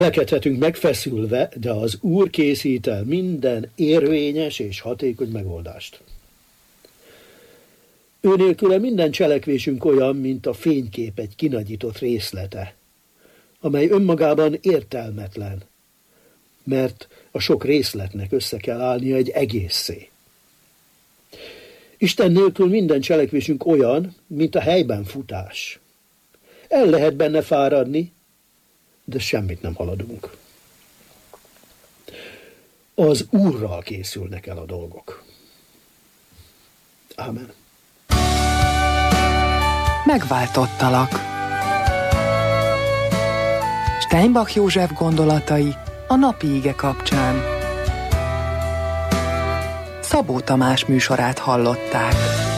Lekedhetünk megfeszülve, de az Úr készít el minden érvényes és hatékony megoldást. Ő nélküle minden cselekvésünk olyan, mint a fénykép egy kinagyított részlete, amely önmagában értelmetlen, mert a sok részletnek össze kell állnia egy egészé. Isten nélkül minden cselekvésünk olyan, mint a helyben futás. El lehet benne fáradni, de semmit nem haladunk. Az Úrral készülnek el a dolgok. Ámen. Megváltottalak. Steinbach József gondolatai a napi ige kapcsán. Szabó Tamás műsorát hallották.